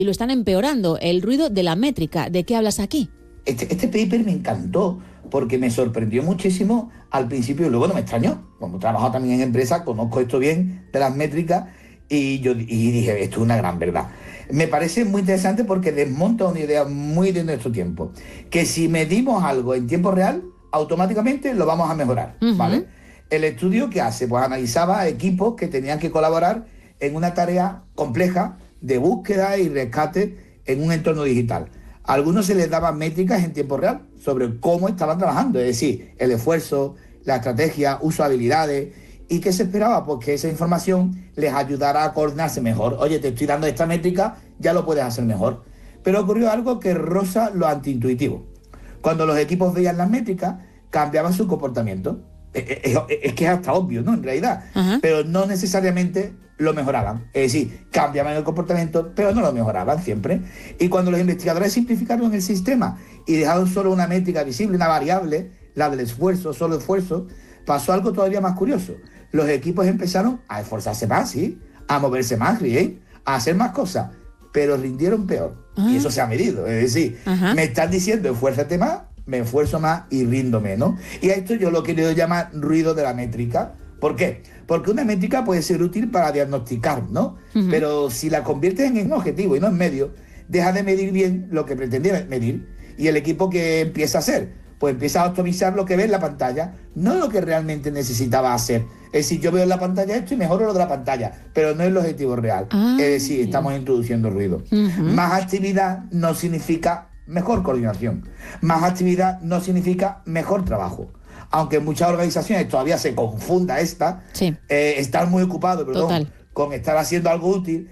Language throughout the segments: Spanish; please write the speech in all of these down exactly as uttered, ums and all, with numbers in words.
y lo están empeorando. El ruido de la métrica. ¿De qué hablas aquí? Este, este paper me encantó porque me sorprendió muchísimo al principio y luego no me extrañó. Como he trabajado también en empresas, conozco esto bien de las métricas y yo y dije, esto es una gran verdad. Me parece muy interesante porque desmonta una idea muy de nuestro tiempo. Que si medimos algo en tiempo real, automáticamente lo vamos a mejorar, uh-huh. ¿vale? El estudio que hace, pues analizaba equipos que tenían que colaborar en una tarea compleja de búsqueda y rescate en un entorno digital. A algunos se les daban métricas en tiempo real sobre cómo estaban trabajando, es decir, el esfuerzo, la estrategia, uso de habilidades. ¿Y qué se esperaba? Pues que esa información les ayudara a coordinarse mejor. Oye, te estoy dando esta métrica, ya lo puedes hacer mejor. Pero ocurrió algo que roza lo antiintuitivo. Cuando los equipos veían las métricas, cambiaban su comportamiento. Es, es, es que es hasta obvio, ¿no? En realidad. Uh-huh. Pero no necesariamente lo mejoraban. Es decir, cambiaban el comportamiento, pero no lo mejoraban siempre. Y cuando los investigadores simplificaron el sistema y dejaron solo una métrica visible, una variable, la del esfuerzo, solo esfuerzo, pasó algo todavía más curioso. Los equipos empezaron a esforzarse más, ¿sí? A moverse más, ¿sí? A hacer más cosas, pero rindieron peor. Uh-huh. Y eso se ha medido. Es decir, uh-huh. me están diciendo, esfuérzate más, me esfuerzo más y rindo menos. Y a esto yo lo he querido llamar ruido de la métrica. ¿Por qué? Porque una métrica puede ser útil para diagnosticar, ¿no? Uh-huh. Pero si la conviertes en un objetivo y no en medio, deja de medir bien lo que pretendía medir. Y el equipo que empieza a hacer, pues empieza a optimizar lo que ve en la pantalla, no lo que realmente necesitaba hacer. Es decir, yo veo en la pantalla esto y mejoro lo de la pantalla, pero no es el objetivo real. Ah, es decir, estamos introduciendo ruido. Uh-huh. Más actividad no significa mejor coordinación. Más actividad no significa mejor trabajo. Aunque en muchas organizaciones todavía se confunda esta, sí. eh, estar muy ocupado, perdón, con estar haciendo algo útil,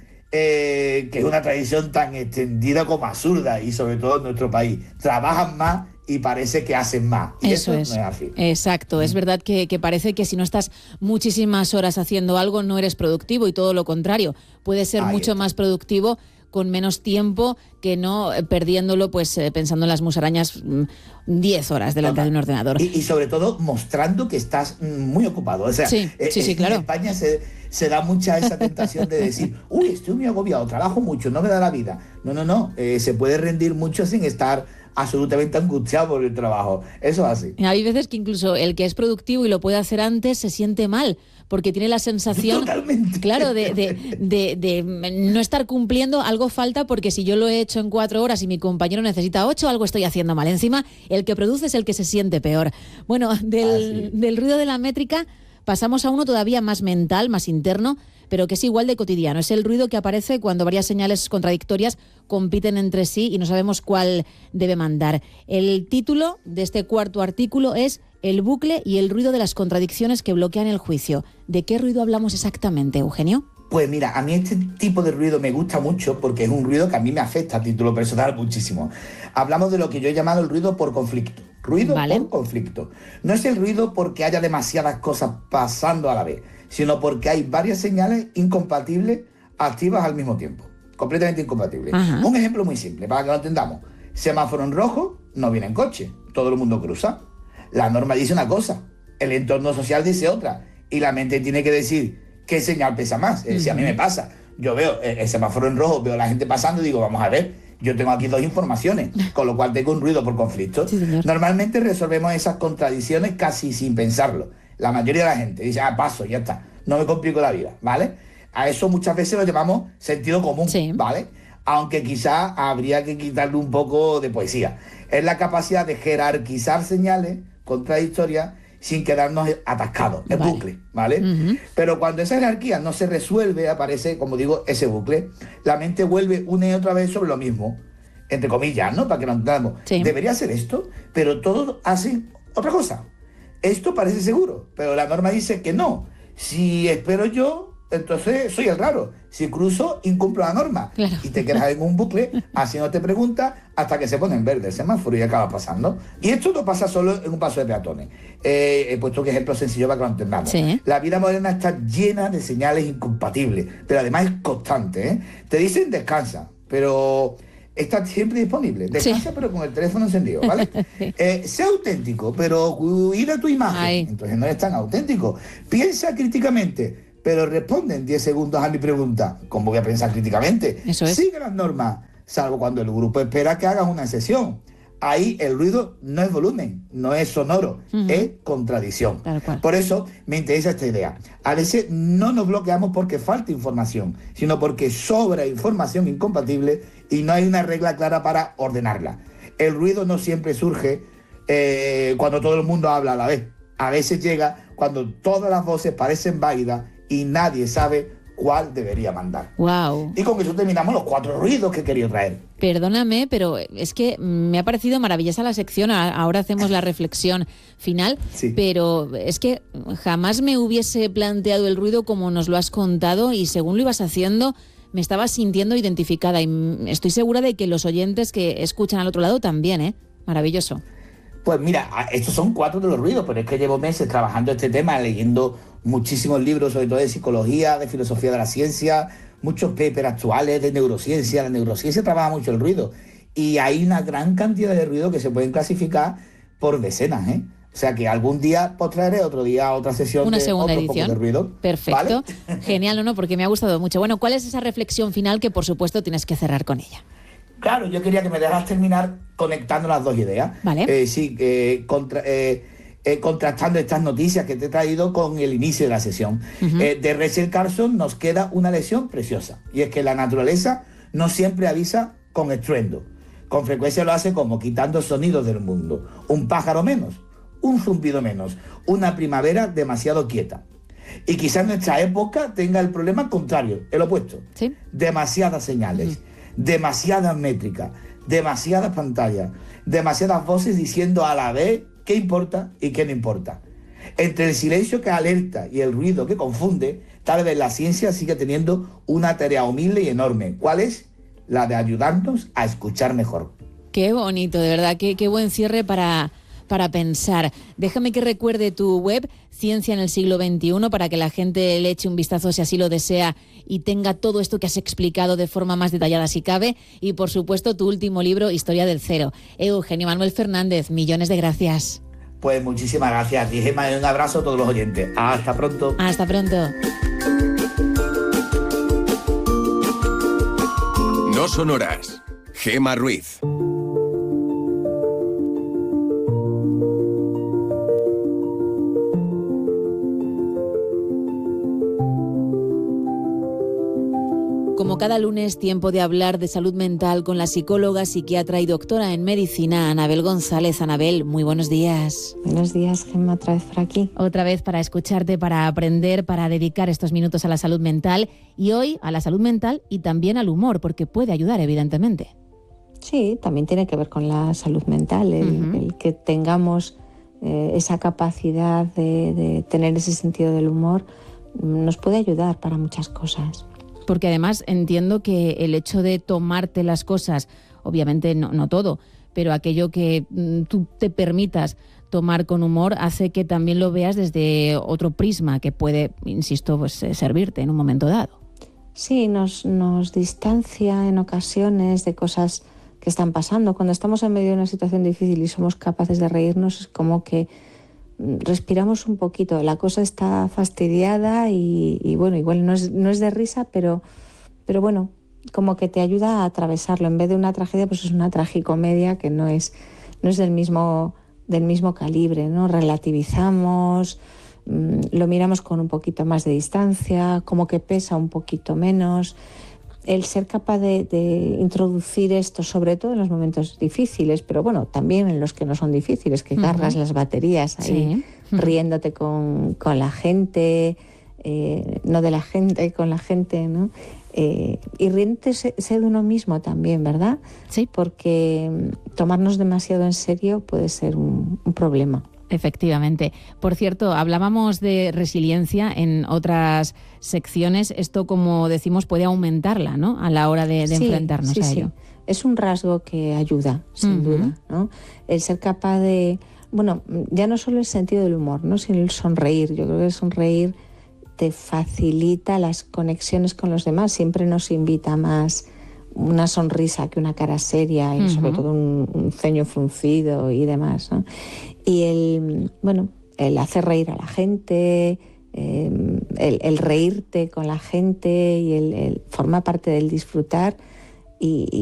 eh, que es una tradición tan extendida como absurda, y sobre todo en nuestro país. Trabajan más y parece que hacen más. Y eso, eso es. No es así. Exacto. Mm. Es verdad que, que parece que si no estás muchísimas horas haciendo algo no eres productivo, y todo lo contrario. Puedes ser Ahí mucho está. más productivo con menos tiempo que no perdiéndolo pues eh, pensando en las musarañas diez horas delante Total. de un ordenador. Y, y sobre todo mostrando que estás muy ocupado. O sea, sí, eh, sí, sí, claro. En España se, se da mucha esa tentación de decir, uy, estoy muy agobiado, trabajo mucho, no me da la vida. No, no, no. Eh, se puede rendir mucho sin estar absolutamente angustiado por el trabajo. Eso es así. Hay veces que incluso el que es productivo y lo puede hacer antes se siente mal, porque tiene la sensación, Totalmente. claro, de, de, de, de no estar cumpliendo, algo falta, porque si yo lo he hecho en cuatro horas y mi compañero necesita ocho, algo estoy haciendo mal. Encima, el que produce es el que se siente peor. Bueno, del, ah, sí. del ruido de la métrica pasamos a uno todavía más mental, más interno, pero que es igual de cotidiano. Es el ruido que aparece cuando varias señales contradictorias compiten entre sí y no sabemos cuál debe mandar. El título de este cuarto artículo es El bucle y el ruido de las contradicciones que bloquean el juicio. ¿De qué ruido hablamos exactamente, Eugenio? Pues mira, a mí este tipo de ruido me gusta mucho porque es un ruido que a mí me afecta a título personal muchísimo. Hablamos de lo que yo he llamado el ruido por conflicto. Ruido vale. por conflicto. No es el ruido porque haya demasiadas cosas pasando a la vez, sino porque hay varias señales incompatibles activas al mismo tiempo. Completamente incompatibles. Ajá. Un ejemplo muy simple, para que lo entendamos. Semáforo en rojo, no viene en coche. Todo el mundo cruza. La norma dice una cosa, el entorno social dice otra. Y la mente tiene que decir qué señal pesa más. Es decir, uh-huh. a mí me pasa. Yo veo el semáforo en rojo, veo a la gente pasando y digo, vamos a ver, yo tengo aquí dos informaciones, con lo cual tengo un ruido por conflicto. Sí, Normalmente resolvemos esas contradicciones casi sin pensarlo. La mayoría de la gente dice, ah, paso, ya está, no me complico la vida, ¿vale? A eso muchas veces lo llamamos sentido común, sí. ¿vale? Aunque quizá habría que quitarle un poco de poesía. Es la capacidad de jerarquizar señales contradictorias sin quedarnos atascados, el vale. bucle, ¿vale? Uh-huh. Pero cuando esa jerarquía no se resuelve, aparece, como digo, ese bucle. La mente vuelve una y otra vez sobre lo mismo, entre comillas, ¿no? Para que lo entendamos. Sí. Debería ser esto, pero todos hacen otra cosa. Esto parece seguro, pero la norma dice que no. Si espero yo, entonces soy el raro. Si cruzo, incumplo la norma. Claro. Y te quedas en un bucle haciéndote preguntas hasta que se pone en verde el semáforo y acaba pasando. Y esto no pasa solo en un paso de peatones. Eh, he puesto un ejemplo sencillo para que lo entendamos. Sí. La vida moderna está llena de señales incompatibles, pero además es constante, ¿eh? Te dicen descansa, pero está siempre disponible. Descansa, sí. pero con el teléfono encendido, ¿vale? sí. eh, sea auténtico, pero cuida tu imagen. Ay. Entonces no es tan auténtico. Piensa críticamente, pero responden diez segundos a mi pregunta. ¿Cómo voy a pensar críticamente? Eso es. Sigue las normas, salvo cuando el grupo espera que hagas una sesión. Ahí el ruido no es volumen, no es sonoro, uh-huh. es contradicción. Por eso me interesa esta idea. A veces no nos bloqueamos porque falta información, sino porque sobra información incompatible y no hay una regla clara para ordenarla. El ruido no siempre surge eh, cuando todo el mundo habla a la vez. A veces llega cuando todas las voces parecen válidas y nadie sabe cuál debería mandar. Wow. Y con eso terminamos los cuatro ruidos que he querido traer. Perdóname, pero es que me ha parecido maravillosa la sección. Ahora hacemos la reflexión final, sí. Pero es que jamás me hubiese planteado el ruido como nos lo has contado y según lo ibas haciendo me estaba sintiendo identificada y estoy segura de que los oyentes que escuchan al otro lado también, ¿eh? Maravilloso. Pues mira, estos son cuatro de los ruidos, pero es que llevo meses trabajando este tema, leyendo muchísimos libros, sobre todo de psicología, de filosofía de la ciencia, muchos papers actuales de neurociencia. La neurociencia trabaja mucho el ruido y hay una gran cantidad de ruidos que se pueden clasificar por decenas, ¿eh? O sea que algún día pues traeré otro día otra sesión una de segunda otro edición. Poco de ruido. Perfecto. ¿Vale? Genial, no, no, porque me ha gustado mucho. Bueno, ¿cuál es esa reflexión final que por supuesto tienes que cerrar con ella? Claro, yo quería que me dejas terminar conectando las dos ideas. Vale. Eh, sí, eh, contra, eh, eh, contrastando estas noticias que te he traído con el inicio de la sesión. Uh-huh. Eh, de Rachel Carson nos queda una lección preciosa, y es que la naturaleza no siempre avisa con estruendo. Con frecuencia lo hace como quitando sonidos del mundo. Un pájaro menos, un zumbido menos, una primavera demasiado quieta. Y quizás nuestra época tenga el problema contrario, el opuesto. ¿Sí? Demasiadas señales. Uh-huh. Demasiadas métricas, demasiadas pantallas, demasiadas voces diciendo a la vez qué importa y qué no importa. Entre el silencio que alerta y el ruido que confunde, tal vez la ciencia sigue teniendo una tarea humilde y enorme. ¿Cuál es? La de ayudarnos a escuchar mejor. Qué bonito, de verdad, qué, qué buen cierre para, para pensar. Déjame que recuerde tu web, Ciencia en el siglo veintiuno, para que la gente le eche un vistazo si así lo desea y tenga todo esto que has explicado de forma más detallada si cabe. Y por supuesto tu último libro, Historia del Cero. Eugenio Manuel Fernández, millones de gracias. Pues muchísimas gracias. Y Gemma, un abrazo a todos los oyentes. Hasta pronto. Hasta pronto. No son horas. Gemma Ruiz. Como cada lunes, tiempo de hablar de salud mental con la psicóloga, psiquiatra y doctora en medicina, Anabel González. Anabel, muy buenos días. Buenos días, Gemma, otra vez por aquí. Otra vez para escucharte, para aprender, para dedicar estos minutos a la salud mental y hoy a la salud mental y también al humor, porque puede ayudar, evidentemente. Sí, también tiene que ver con la salud mental, el, uh-huh. el que tengamos eh, esa capacidad de, de tener ese sentido del humor nos puede ayudar para muchas cosas. Porque además entiendo que el hecho de tomarte las cosas, obviamente no, no todo, pero aquello que mm, tú te permitas tomar con humor hace que también lo veas desde otro prisma que puede, insisto, pues servirte en un momento dado. Sí, nos, nos distancia en ocasiones de cosas que están pasando. Cuando estamos en medio de una situación difícil y somos capaces de reírnos, es como que respiramos un poquito, la cosa está fastidiada y, y bueno, igual no es, no es de risa, pero, pero bueno, como que te ayuda a atravesarlo. En vez de una tragedia, pues es una tragicomedia que no es, no es del mismo, del mismo calibre, ¿no? Relativizamos, mmm, lo miramos con un poquito más de distancia, como que pesa un poquito menos. El ser capaz de, de introducir esto, sobre todo en los momentos difíciles, pero bueno, también en los que no son difíciles, que uh-huh. cargas las baterías ahí, sí. riéndote con, con la gente, eh, no de la gente, con la gente, ¿no? Eh, y riéndote de uno mismo también, ¿verdad? Sí. Porque tomarnos demasiado en serio puede ser un, un problema. Efectivamente. Por cierto, hablábamos de resiliencia en otras secciones. Esto, como decimos, puede aumentarla, ¿no? A la hora de, de sí, enfrentarnos sí, a ello. Sí. Es un rasgo que ayuda, sin uh-huh. duda, ¿no? El ser capaz de... Bueno, ya no solo el sentido del humor, ¿no? Sino el sonreír. Yo creo que el sonreír te facilita las conexiones con los demás. Siempre nos invita más una sonrisa que una cara seria y uh-huh. sobre todo un, un ceño fruncido y demás, ¿no? Y el, bueno, el hacer reír a la gente, eh, el, el reírte con la gente y el, el forma parte del disfrutar y,